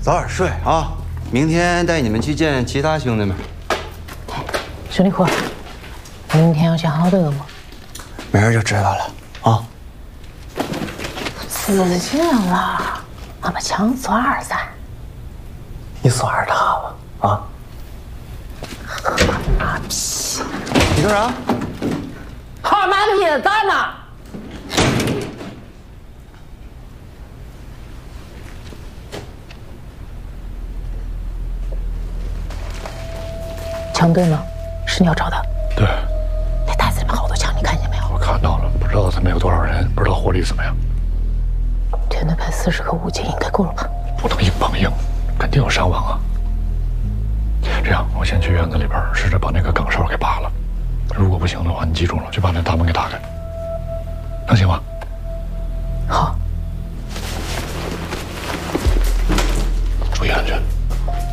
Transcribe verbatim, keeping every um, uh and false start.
早点睡啊！明天带你们去见其他兄弟们。 兄弟伙，明天要见好德吗？ 明儿就知道了啊。 自信了，俺把枪攥儿噻。 你攥着他吧啊！ 妈逼！ 你说啥？ 好妈逼的，咋呢？枪对吗？是你要找的？ 对。 那袋子里面好多枪，你看见没有？ 我看到了，不知道他们有多少人，不知道火力怎么样。 天队派四十颗武器应该够了吧？ 不能硬碰硬，肯定有伤亡啊。这样，我先去院子里边试着把那个岗哨给拔了。如果不行的话，你记住了，就把那大门给打开，能行吗？